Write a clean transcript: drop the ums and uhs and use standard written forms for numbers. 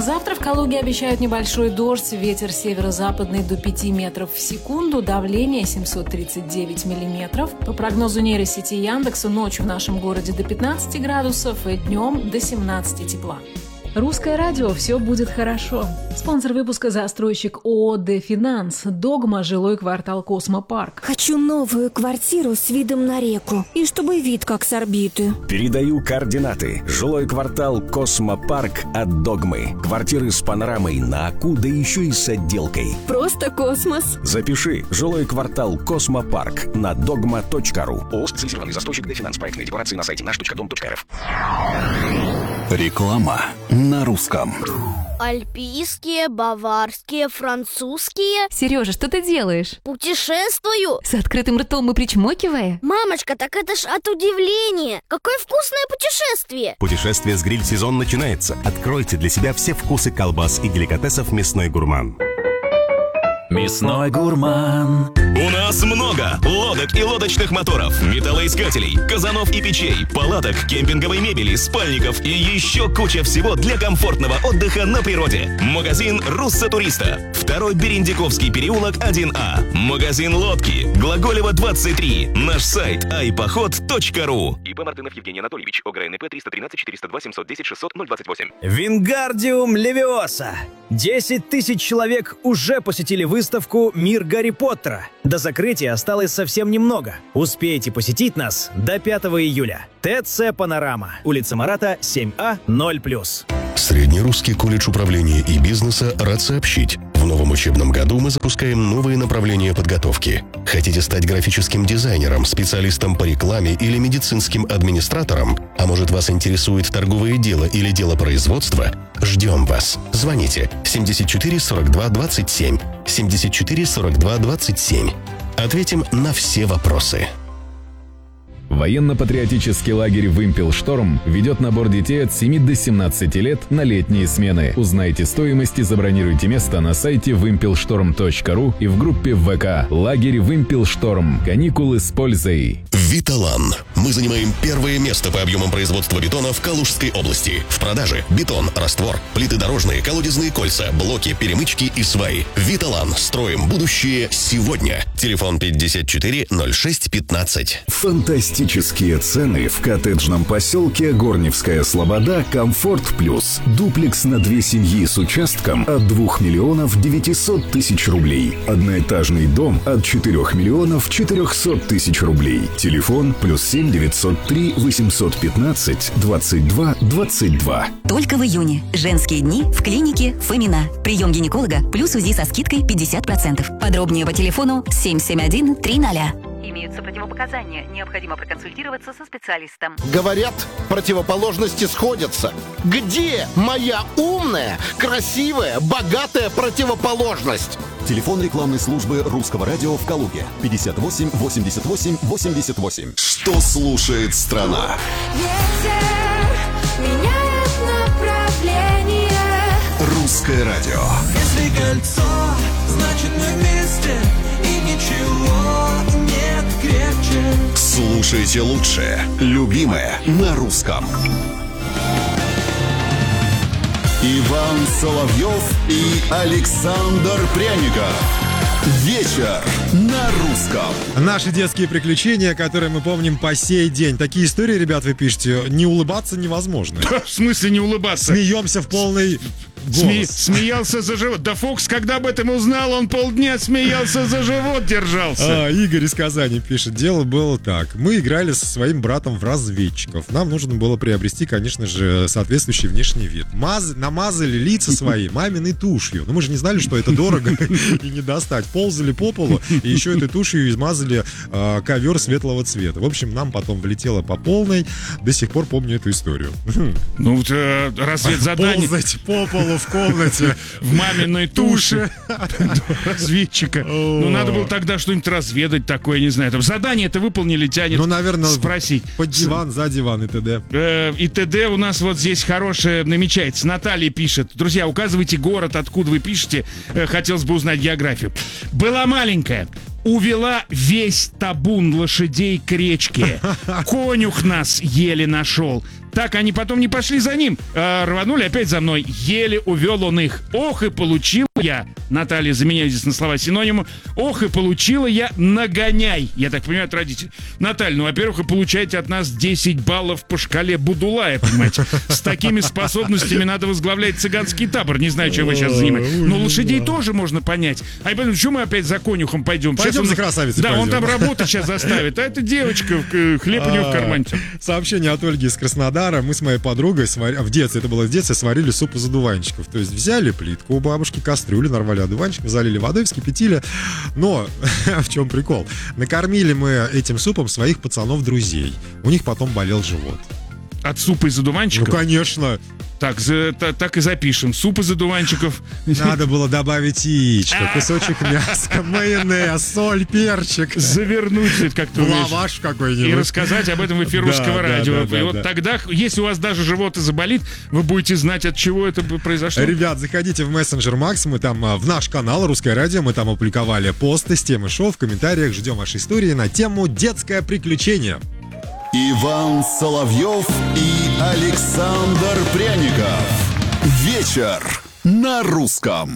Завтра в Калуге обещают небольшой дождь, ветер северо-западный до 5 метров в секунду, давление 739 миллиметров. По прогнозу нейросети Яндекса, ночью в нашем городе до 15 градусов и днем до 17 тепла. Русское радио «Все будет хорошо». Спонсор выпуска — застройщик ООО «Дефинанс». Догма, жилой квартал «Космопарк». Хочу новую квартиру с видом на реку. И чтобы вид как с орбиты. Передаю координаты. Жилой квартал «Космопарк» от Догмы. Квартиры с панорамой на Аку, да еще и с отделкой. Просто космос. Запиши. Жилой квартал «Космопарк» на dogma.ru. ООО «Специализированный застройщик «Дефинанс». Проектные декларации на сайте наш.дом.рф. Реклама на русском. Альпийские, баварские, французские. Сережа, что ты делаешь? Путешествую. С открытым ртом и причмокивая? Мамочка, так это ж от удивления. Какое вкусное путешествие. Путешествие с гриль-сезон начинается. Откройте для себя все вкусы колбас и деликатесов «Мясной гурман». Мясной гурман. У нас много лодок и лодочных моторов, металлоискателей, казанов и печей, палаток, кемпинговой мебели, спальников и еще куча всего для комфортного отдыха на природе. Магазин «Русса Туриста». 2-й Берендиковский переулок, 1А. Магазин лодки. Глаголева, 23. Наш сайт айпоход.ру. ИП Мартынов Евгений Анатольевич. ОГРНП 313 402 710 600 028. Вингардиум Левиоса. 10 тысяч человек уже посетили выставку «Мир Гарри Поттера». До закрытия осталось совсем немного. Успейте посетить нас до 5 июля. ТЦ «Панорама». Улица Марата, 7А, 0+. Среднерусский колледж управления и бизнеса рад сообщить. В новом учебном году мы запускаем новые направления подготовки. Хотите стать графическим дизайнером, специалистом по рекламе или медицинским администратором? А может, вас интересует торговое дело или дело производства? Ждем вас. Звоните 74 42 27. 74 42 27. Ответим на все вопросы. Военно-патриотический лагерь «Вымпелшторм» ведет набор детей от 7 до 17 лет на летние смены. Узнайте стоимость и забронируйте место на сайте wimpelshtorm.ru и в группе ВК «Лагерь Вымпелшторм. Каникулы с пользой». Виталан. Мы занимаем первое место по объемам производства бетона в Калужской области. В продаже бетон, раствор, плиты дорожные, колодезные кольца, блоки, перемычки и сваи. Виталан. Строим будущее сегодня. Телефон 54 06 15. Фантастические цены в коттеджном поселке Горневская Слобода «Комфорт Плюс». Дуплекс на 2 семьи с участком от 2 миллионов 900 тысяч рублей. Одноэтажный дом от 4 миллионов 400 тысяч рублей. Телефон +7 903 815 22 22. Только в июне. Женские дни в клинике Фомина. Прием гинеколога плюс УЗИ со скидкой 50%. Подробнее по телефону 771 300. Имеются противопоказания. Необходимо проконсультироваться со специалистом. Говорят, противоположности сходятся. Где моя умная, красивая, богатая противоположность? Телефон рекламной службы Русского радио в Калуге. 58 88 88. Что слушает страна? Ветер меняет направление. Русское радио. Если кольцо, значит мы вместе. И ничего нет крепче. Слушайте лучшее. Любимое на русском. Иван Соловьев и Александр Пряников. Вечер на русском. Наши детские приключения, которые мы помним по сей день. Такие истории, ребят, вы пишете, не улыбаться невозможно. В смысле не улыбаться? Смеемся в полный голос. Смеялся за живот. Да Фокс, когда об этом узнал, он полдня смеялся за живот, держался. Игорь из Казани пишет. Дело было так. Мы играли со своим братом в разведчиков. Нам нужно было приобрести, конечно же, соответствующий внешний вид. Намазали лица свои маминой тушью. Но мы же не знали, что это дорого и не достать. Ползали по полу и еще этой тушью измазали ковер светлого цвета. В общем, нам потом влетело по полной. До сих пор помню эту историю. Ну, разведзадание. Ползать по полу в комнате в маминой туше разведчика. Ну, надо было тогда что-нибудь разведать такое, не знаю. Там задание-то выполнили, тянет. Ну, наверное, спросить. Под диван, за диван и т.д. И т.д. у нас вот здесь хорошее намечается. Наталья пишет. Друзья, указывайте город, откуда вы пишете. Хотелось бы узнать географию. Была маленькая, увела весь табун лошадей к речке. Конюх нас еле нашел. Так они потом не пошли за ним, а рванули опять за мной. Еле увел он их. Ох, и получил я, Наталья, заменяю здесь на слова синонимы, ох, и получила я нагоняй. Я так понимаю, от родителей. Наталья, ну, во-первых, вы получаете от нас 10 баллов по шкале Будулая, понимаете. С такими способностями надо возглавлять цыганский табор. Не знаю, чем вы сейчас занимаетесь. Но лошадей тоже можно понять. А я понимаю, почему мы опять за конюхом пойдем? Пойдем за красавицей. Да, он там работать сейчас заставит. А это девочка, хлеб у нее в кармане. Сообщение от Ольги из Краснодара. Мы с моей подругой в детстве, это было в детстве, сварили суп из одуванчиков. То есть взяли плитку у бабушки, кастрюлю, нарвали одуванчиков, залили водой, вскипятили. Но в чем прикол? Накормили мы этим супом своих пацанов-друзей. У них потом болел живот. От супа из одуванчиков? Ну, конечно. Так и запишем. Суп из одуванчиков. Надо было добавить яичко, кусочек мяса, майонез, соль, перчик. Завернуть как-то лаваш какой-нибудь. И рассказать об этом в эфир Русского радио. И вот тогда, если у вас даже живот и заболит, вы будете знать, от чего это произошло. Ребят, заходите в мессенджер Макс, мы там в наш канал Русское радио, мы там опубликовали посты с темы шоу, в комментариях ждем вашей истории на тему «Детское приключение». Иван Соловьев и Александр Пряников. Вечер на русском.